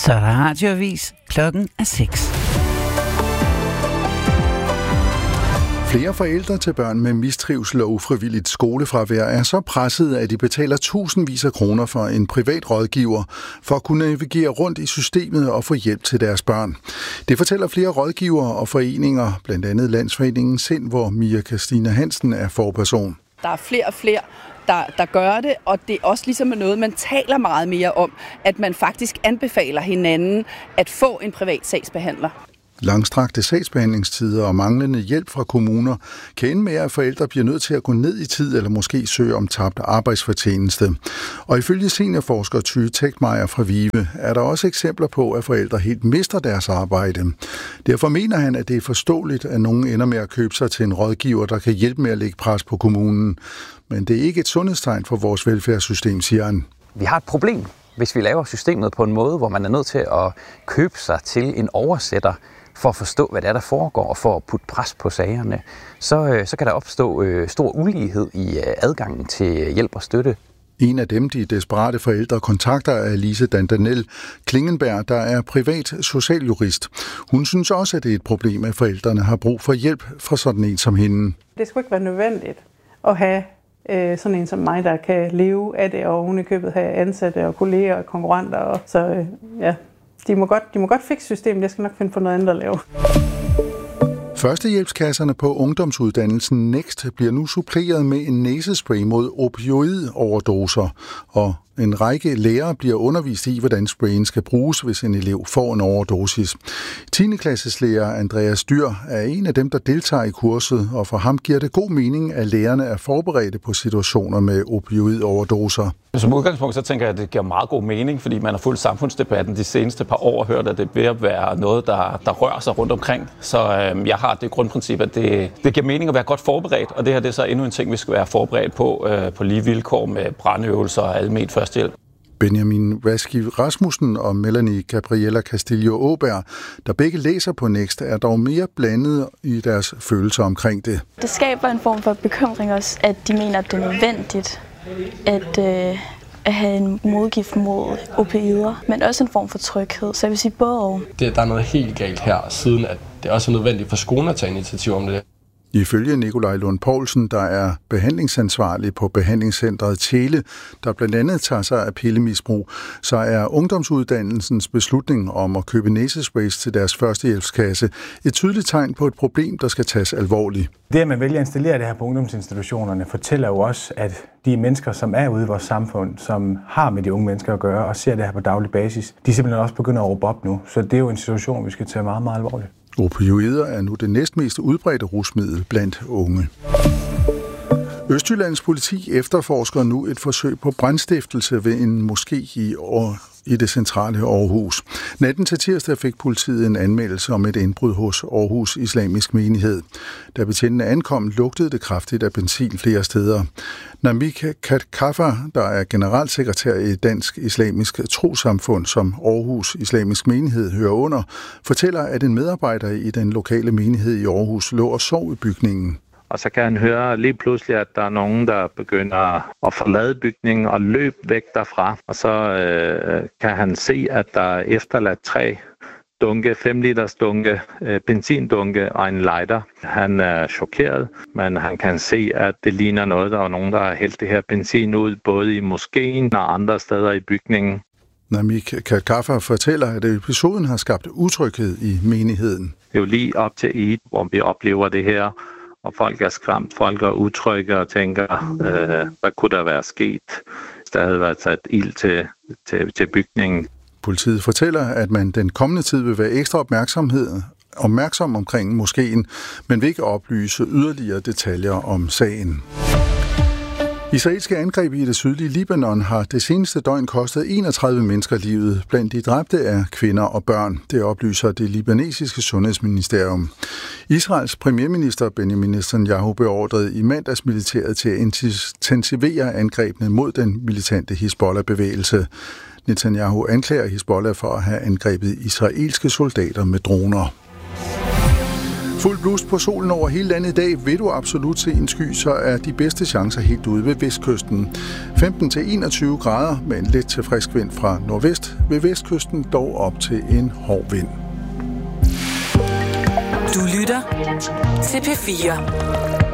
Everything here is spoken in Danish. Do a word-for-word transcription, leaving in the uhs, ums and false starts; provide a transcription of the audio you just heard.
Så er der radioavis. Klokken er seks. Flere forældre til børn med mistrivsel og ufrivilligt skolefravær er så pressede, at de betaler tusindvis af kroner for en privat rådgiver for at kunne navigere rundt i systemet og få hjælp til deres børn. Det fortæller flere rådgivere og foreninger, blandt andet Landsforeningen Sind, hvor Mia Christina Hansen er forperson. Der er flere og flere, der, der gør det, og det er også ligesom noget, man taler meget mere om, at man faktisk anbefaler hinanden at få en privat sagsbehandler. Langstrakte sagsbehandlingstider og manglende hjælp fra kommuner kan ende med, at forældre bliver nødt til at gå ned i tid eller måske søge om tabt arbejdsfortjeneste. Og ifølge seniorforsker Tyge Tekmeier fra VIVE er der også eksempler på, at forældre helt mister deres arbejde. Derfor mener han, at det er forståeligt, at nogen ender med at købe sig til en rådgiver, der kan hjælpe med at lægge pres på kommunen. Men det er ikke et sundhedstegn for vores velfærdssystem, siger han. Vi har et problem, hvis vi laver systemet på en måde, hvor man er nødt til at købe sig til en oversætter, for at forstå, hvad det er, der foregår, og for at putte pres på sagerne, så, så kan der opstå øh, stor ulighed i øh, adgangen til hjælp og støtte. En af dem, de desperate forældre kontakter, er Lise Dandanel Klingenberg, der er privat socialjurist. Hun synes også, at det er et problem, at forældrene har brug for hjælp fra sådan en som hende. Det skulle ikke være nødvendigt at have øh, sådan en som mig, der kan leve af det, og oven i købet have ansatte og kolleger og konkurrenter. Og så øh, ja... De må godt, de må godt fikse systemet, jeg skal nok finde på noget andet at lave. Førstehjælpskasserne på ungdomsuddannelsen Next bliver nu suppleret med en næsespray mod opioidoverdoser, og en række lærere bliver undervist i, hvordan sprayen skal bruges, hvis en elev får en overdosis. tiende klasses lærer Andreas Dyr er en af dem, der deltager i kurset, og for ham giver det god mening, at lærerne er forberedte på situationer med opioidoverdoser. Som udgangspunkt så tænker jeg, at det giver meget god mening, fordi man har fulgt samfundsdebatten de seneste par år og hørt, at det vil være noget, der, der rører sig rundt omkring. Så øh, jeg har det grundprincip, at det, det giver mening at være godt forberedt, og det her det er så endnu en ting, vi skal være forberedt på, øh, på lige vilkår med brandøvelser og alment førstehjælp. Benjamin Vaski Rasmussen og Melanie Gabriella Castillo Åberg, der begge læser på Next, er dog mere blandet i deres følelser omkring det. Det skaber en form for bekymring også, at de mener, at det er nødvendigt at, øh, at have en modgift mod opioider, men også en form for tryghed. Så jeg vil sige både og. Det, der er noget helt galt her, siden at det også er nødvendigt for skolen at tage initiativ om det. Ifølge Nikolaj Lund Poulsen, der er behandlingsansvarlig på behandlingscentret Tjele, der blandt andet tager sig af pillemisbrug, så er ungdomsuddannelsens beslutning om at købe næsesprays til deres førstehjælpskasse et tydeligt tegn på et problem, der skal tages alvorligt. Det, at man vælger at installere det her på ungdomsinstitutionerne, fortæller jo også, at de mennesker, som er ude i vores samfund, som har med de unge mennesker at gøre og ser det her på daglig basis, de simpelthen også begynder at råbe op nu. Så det er jo en situation, vi skal tage meget, meget alvorligt. Opioider er nu det næstmest udbredte rusmiddel blandt unge. Østjyllands politi efterforsker nu et forsøg på brandstiftelse ved en moské i, i det centrale Aarhus. Natten til tirsdag fik politiet en anmeldelse om et indbrud hos Aarhus Islamisk Menighed. Da betjentene ankom, lugtede det kraftigt af benzin flere steder. Namik Katkaffer, der er generalsekretær i Dansk Islamisk Trossamfund, som Aarhus Islamisk Menighed hører under, fortæller, at en medarbejder i den lokale menighed i Aarhus lå og sov i bygningen. Og så kan han høre lige pludselig, at der er nogen, der begynder at forlade bygningen og løbe væk derfra. Og så øh, kan han se, at der er efterladt tre dunke, fem liters dunke, øh, benzindunke og en lighter. Han er chokeret, men han kan se, at det ligner noget, der er nogen, der har hældt det her benzin ud, både i moskeen og andre steder i bygningen. Namik Katkaffer fortæller, at episoden har skabt utryghed i menigheden. Det er jo lige op til Eid, hvor vi oplever det her. Og folk er skræmt, folk er utrygge og tænker, øh, hvad kunne der være sket, hvis der havde været sat ild til, til, til bygningen. Politiet fortæller, at man den kommende tid vil være ekstra opmærksomhed, opmærksom omkring moskeen, men vil ikke oplyse yderligere detaljer om sagen. Israelske angreb i det sydlige Libanon har det seneste døgn kostet enogtredive mennesker livet. Blandt de dræbte er kvinder og børn. Det oplyser det libanesiske sundhedsministerium. Israels premierminister Benjamin Netanyahu beordrede i mandags militæret til at intensivere angrebene mod den militante Hizbollah-bevægelse. Netanyahu anklager Hizbollah for at have angrebet israelske soldater med droner. Fuld blus på solen over hele landet i dag. Vil du absolut se en sky, så er de bedste chancer helt ude ved vestkysten. femten til enogtyve grader med en let til frisk vind fra nordvest. Ved vestkysten dog op til en hård vind. Du lytter til P fire.